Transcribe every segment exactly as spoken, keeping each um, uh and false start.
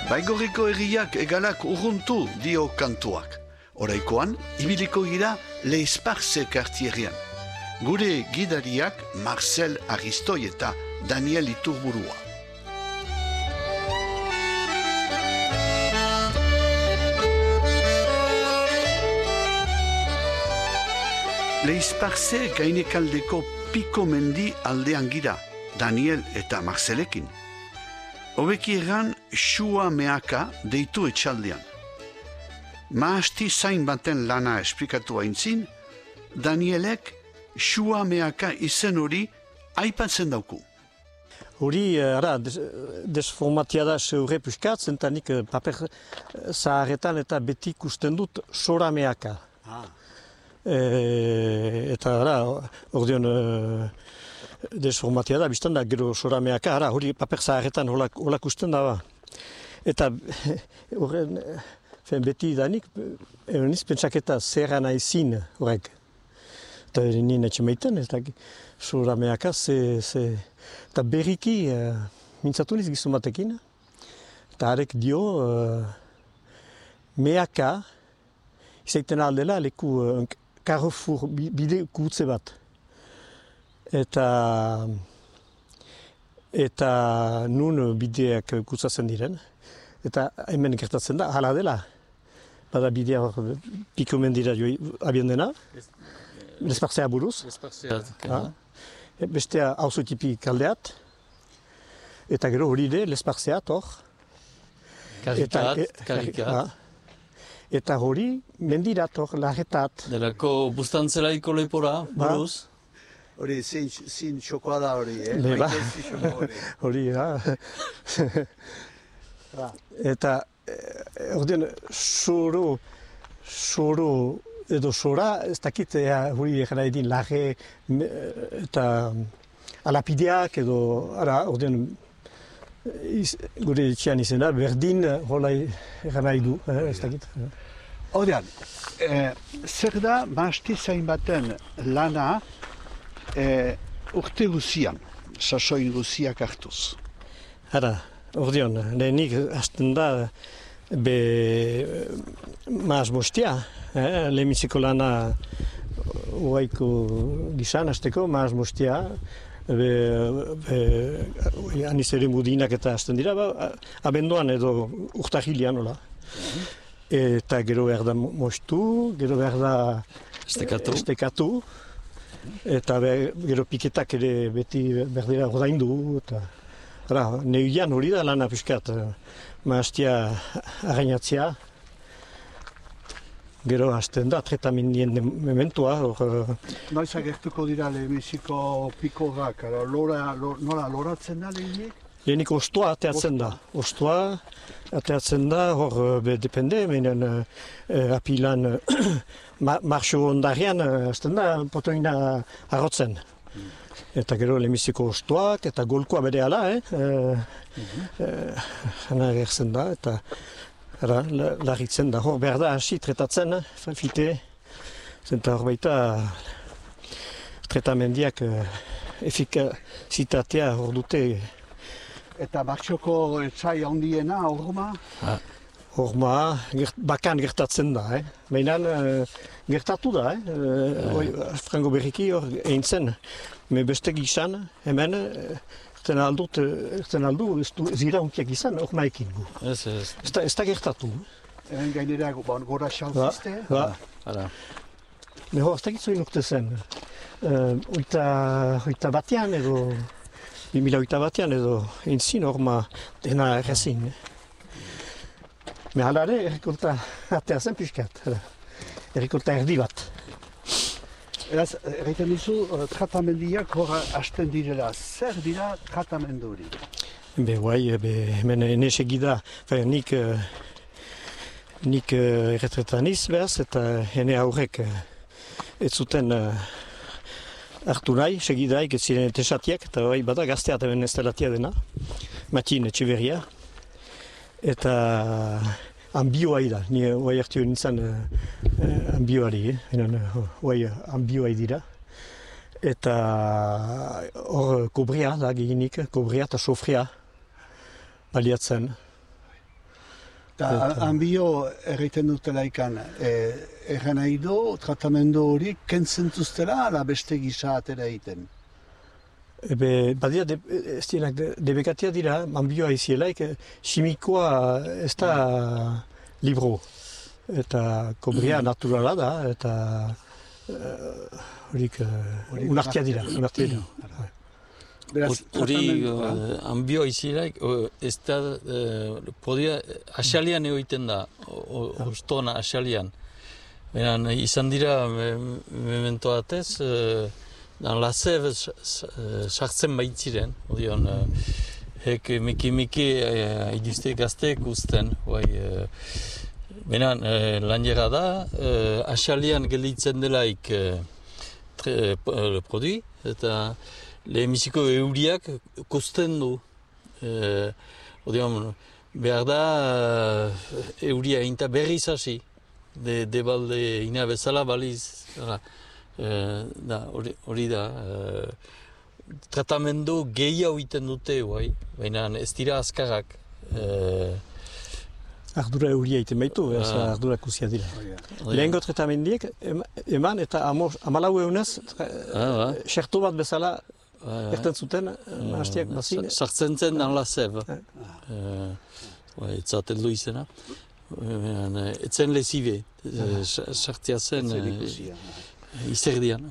Baigorriko herriak egalak urruntu dio kantuak. Oraikoan, ibiliko gira Leisparze kartierrian. Gure gidariak Marcel Aristoi eta Daniel Iturburua. Leisparze gainekaldeko Piko mendi aldean gira, Daniel eta Marcelekin. Hobeki egan Xua Meaka deitu etxaldean. Maasti zain baten lana esplikatu aintzin, Danielek Xua Meaka izen hori aipatzen dauku. Hori, ara, desformatia da zeure puskatzen, eta nik paper zaharretan eta beti ikusten dut Sora Meaka. Ah. E, eta, ara, ordeon, e, desformatia da, biztan da, gero Sora Meaka, ara, hori paper zaharretan holak usten da, ba. Eta, horren, beti danik, niz pentsaketa zerra nahi zin horrek. Eta nien etxe meiten, eta Sora Meaka, ze, ze, eta berriki, uh, mintzatu niz gizun batekin, eta harek dio, uh, Meaka, izaiten aldela, leku uh, Carrefour bide gutze bat. Eta, eta nun bideak gutzatzen diren, eta hemen gertatzen da, hala dela. Bada bidea hor, Piko mendira joi abien dena, Lespartzea buruz. Lespartzea. Bestea hauzo tipi kaldeat, eta gero hori de Lespartzeat hor. Karikat, karikat. Eta hori mendirat hor, larretat. Delako bustantzelaiko lepora, buruz. Hori, zin txokoa da hori, eh? Ba. Hori, ja. Eta, ordean, soro, soro, edo sora, ez dakit, hori egin edin larre, eta alapideak, edo, ara, ordean, gure etxean izena, berdin, hola egin nahi du, ez dakit. Ordean, zer da, maasti zain baten lana, E, urte guzian, sasoin guziak hartuz. Hara, ordeon, lehenik hasten da be maaz mostia, eh? Lehenbiziko lana uaiko gizan hasteko, maaz mostia, be, be anizere mudinak eta hasten dira, ba, abenduan edo urtahilian, hola. Mm-hmm. Eta gero behar da mostu, gero behar da estekatu. estekatu. Eta be, gero piketak ere beti berdera ordaindu, eta ara, neuian hori da lana piskat, maastia arrainatzea. Gero hasten da, tretamendien mementua. Or, Noiz agertuko dira lehenbiziko pikorak, lora, nola loratzen da lehenik? Lehenik ostua ateatzen da. Ostua ateatzen da, hor, be, depende, menen uh, apilan uh, marxo ondarean, hasten da, potoina arrotzen. Mm. Eta gero lehenbiziko ostuak, eta golkoa bere ala, eh? Uh, mm-hmm. uh, agertzen da, eta ara, larritzen da. Hor, behar da, hasi tretatzen, fite, zenta hor baita tretamendiak uh, efikazitatea hor dute. Eta martxoko etxai handiena, horma? Horma, gert, bakan gertatzen da, eh? Mainan, uh, gertatu da, eh? Uh, Frango berriki hor egin zen. Me beste gizan, hemen, erten aldut, erten aldu, zira hunkiak izan, horma ekin gu. Ez, ez. Ez da gertatu. Hemen gainera, gora xauzizte? Ba, ba. Me hor, ez da gitzu inokte zen. Uh, oita, oita batean edo, bimila oita batean edo entzin horma dena errezin. Me halare, errekolta atea zen piskat. Errekolta erdi bat. Eraz, erreiten dizu, tratamendiak hor hasten direla. Zer dira tratamendu hori? Be, guai, be, hemen enesegida, nik, nik erretretan iz behaz, eta hene aurrek ez zuten hartu nahi, segidaik ez ziren etesatiak, eta hori bada gazteat hemen ez delatia dena, Matin Etxeberria. Eta ambioai da, ni hori hartio nintzen uh, ambioari, hori uh, ambioai dira. Eta hor kobrea da gehinik, kobrea eta sofria baliatzen. Eta hanbio erraiten dutela ikan, erran nahi du, tratamendu hori kentzen duztela, ala beste gisa atera egiten. Ebe, badia, de, ez dienak, de, debekatia dira, hanbioa izielaik, simikoa ez da libro. Eta kobria naturala da, eta horik uh, unartia dira, unartia dira. Hori hanbioa izielaik, ez da, podia, asalian egoiten da, ostona asalian. Beran, izan dira, memento batez, dan laseb sartzen baitziren, odion, hek miki-miki iduzte gazteek usten, bai, beran, lanjera da, asalian gelditzen delaik produi, eta lehenbiziko euriak kosten du. E, Odion, behar da euria inta berriz hasi. De, de balde ina bezala baliz. E, da, hori, hori da. E, tratamendu gehiago iten dute, bai. Baina ez dira azkarrak. E, Ardura euria iten baitu, ez ah. ardura kuzia dira. Oh, ja. Lehengo tratamendiek eman eta amalau eunez, xerto bat bezala erten zuten, hastiak bazin. Sartzen zen dan laseb. Etzaten du izena. Etzen lezibe. Sartzea zen izerdian.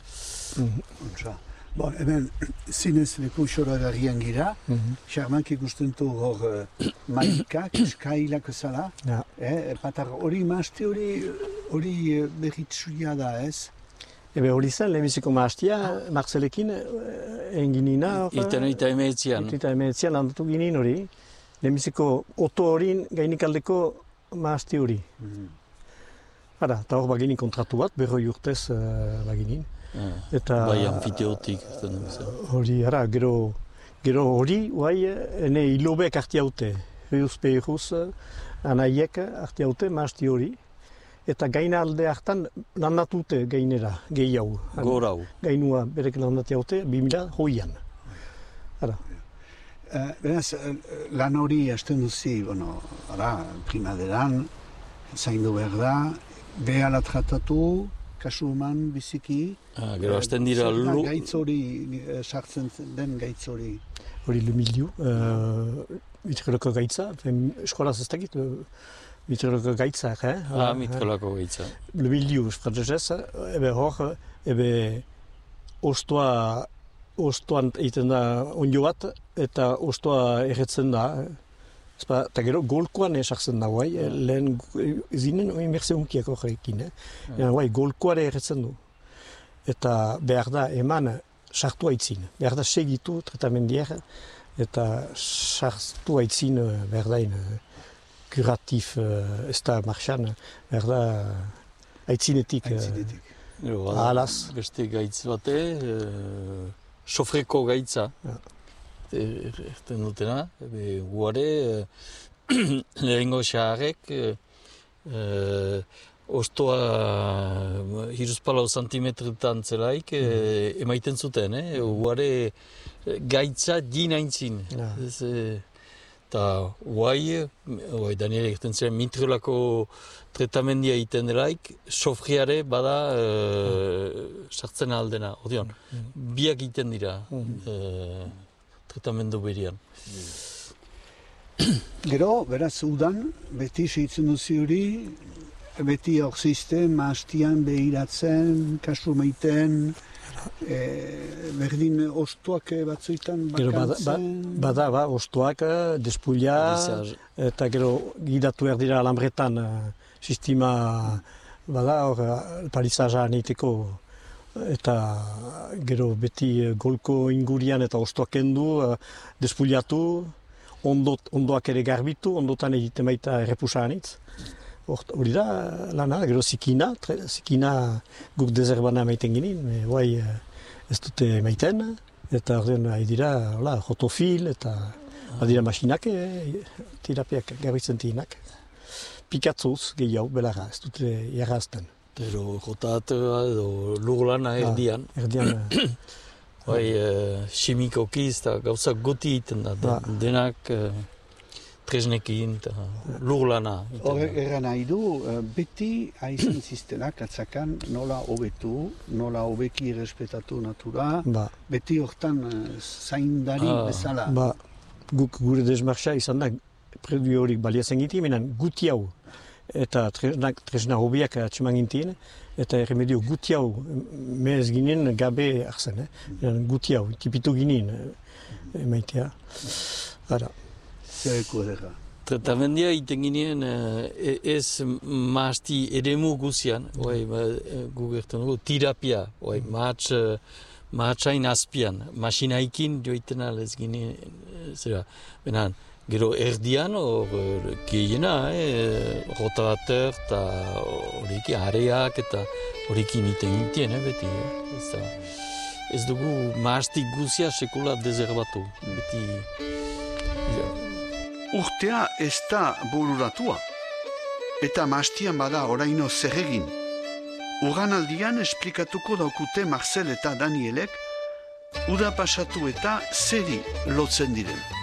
Bon, hemen, zinez leku xoragarrian gira, xarmank ikusten du hor maikak, eskailak ezala, patar hori maazti hori berritsuia da, ez? Ebe hori zen, lehenbiziko maaztia, Marcelekin egin ginina. Iten eta emeetzian. Iten eta emeetzian handatu ginin hori. Lehenbiziko oto horin gainikaldeko maazti hori. Hara, eta hor baginin kontratu bat, berroi urtez baginin. Eta bai anfiteotik. Hori, hara, gero, gero hori, guai, ene hilobek hartia haute. Heuz behiruz, anaiek hartia haute, maazti hori. Eta gaina alde hartan landatute gainera, gehiago. Gorau. Gainua berek landati haute, bimila hoian. Hara. Uh, beraz, lan hori hasten duzi, bueno, hara, primaderan, zaindu behar da, behala tratatu, kasu eman biziki. Ah, gero hasten dira lu... Gaitz hori, sartzen den gaitz hori. Hori le milieu, uh, mitreloko gaitza, eskolaz ez dakit, mitreloko gaitza, eh? Ah, mitreloko gaitza. Le milieu, frantzesez, ebe hor, ebe ostoa, ostoan egiten da onjo bat, eta ostoa erretzen da. Eta gero golkoan esartzen da, guai, lehen zinen imerse unkiak horrekin, eh? Guai, golkoare erretzen du. Eta behar da eman sartu haitzin, behar da segitu tratamendiak, eta sartu haitzin behar da kuratif, ez da marxan, behar da haitzinetik. Haitzinetik. Ahalaz. Beste gaitz bate, sofreko gaitza. Erten dutena, guare, lehengo xaharek, ostoa hiruzpalau santimetretan zelaik emaiten zuten, guare gaitza dinaintzin. Eta guai, Daniel egiten ziren, mitrelako tratamendia egiten delaik, sofriare bada sartzen aldena, odion, biak egiten dira. Tratamendu berian. Gero, beraz, udan, beti seitzen duzi hori, beti orziste, maastian behiratzen, kasu meiten, e, berdin ostoak batzuetan bakantzen. Bada, bada, ba, ostoak, despulia, eta gero gidatu erdira alambretan, sistema, bada, hor, palizaja neiteko, eta gero beti golko ingurian eta ostoak kendu, despuliatu, ondot, ondoak ere garbitu, ondotan egiten baita errepusanitz. Hori da, lana, gero zikina, tre, zikina guk dezerbana maiten ginen, guai ez dute maiten, eta ordean dira, hola, jotofil, eta badira masinak, tirapiak garbitzen tinak. Pikatzuz gehiago belara, ez dute jarrazten. Ero jotatea edo lurlana erdian. Ah, erdian. Bai, e, simikoki eta gauza guti egiten da. De, denak e, tresnekin eta lur lana. Horrek erran nahi du, beti haizan ziztenak atzakan nola hobetu, nola hobeki errespetatu natura, Ba, beti hortan zaindari Ah. bezala. ba, guk gure desmarxa izan da, predio horik baliatzen giti, menan guti hau, eta tresna, tresna hobiak atxeman gintien, eta erremedio guti hau mehez ginen gabe arzen, eh? Menan guti hau, tipitu ginen, eh, emaitea. Ara, Zereko erra. Tratamendia iten ginen eh, ez mahasti eremu guzian, oai, ba, eh, gu gertan dugu, terapia, oai, mahats, eh, mahatsain azpian, masinaikin joiten alez ginen, eh, zera, benan, gero erdian, hor, eh, gehiena, eh, rotarateur eta horrekin, areak eta horrekin iten gintien, eh, beti, eh, ez da, ez dugu mahasti guzia sekula dezerbatu, beti, Urtea ez da bururatua, eta mahastian bada oraino zer egin. Uganaldian esplikatuko daukute Marcel eta Danielek, uda pasatu eta zeri lotzen diren.